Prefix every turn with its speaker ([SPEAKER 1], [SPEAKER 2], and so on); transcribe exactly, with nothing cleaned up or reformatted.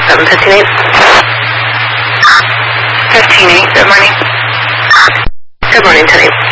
[SPEAKER 1] seven fifteen eight.
[SPEAKER 2] fifteen eight, good morning.
[SPEAKER 1] Good morning, ten eight.